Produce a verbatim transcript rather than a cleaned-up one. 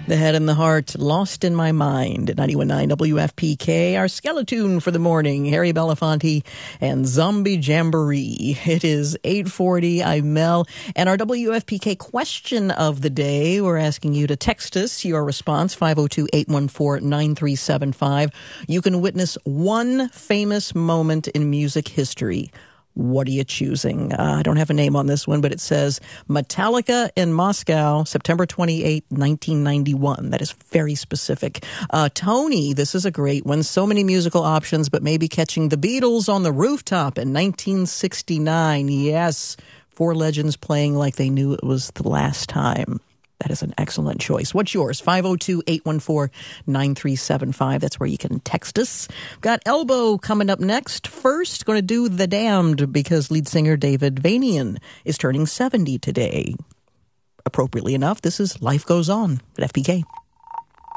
The Head and the Heart, Lost in My Mind at ninety-one point nine W F P K. Our Skeleton for the morning, Harry Belafonte and Zombie Jamboree. It is eight forty. I'm Mel. And our W F P K question of the day, we're asking you to text us your response, five oh two, eight one four, nine three seven five. You can witness one famous moment in music history. What are you choosing? Uh, I don't have a name on this one, but it says Metallica in Moscow, September twenty-eighth, nineteen ninety-one. That is very specific. Uh, Tony, this is a great one. So many musical options, but maybe catching the Beatles on the rooftop in nineteen sixty-nine. Yes, four legends playing like they knew it was the last time. That is an excellent choice. What's yours? five oh two, eight one four, nine three seven five. That's where you can text us. Got Elbow coming up next. First, going to do The Damned because lead singer David Vanian is turning seventy today. Appropriately enough, this is Life Goes On at F P K.